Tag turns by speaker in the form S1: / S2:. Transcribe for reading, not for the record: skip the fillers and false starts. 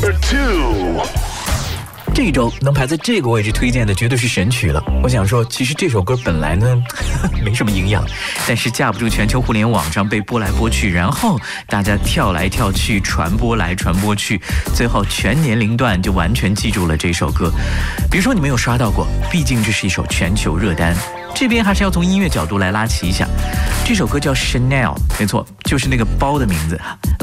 S1: Number 2。
S2: 这一周能排在这个位置推荐的绝对是神曲了。我想说，其实这首歌本来呢没什么营养，但是架不住全球互联网上被播来播去，然后大家跳来跳去，传播来传播去，最后全年龄段就完全记住了这首歌。比如说你没有刷到过，毕竟这是一首全球热单。这边还是要从音乐角度来拉齐一下，这首歌叫 Chanel， 没错，就是那个包的名字。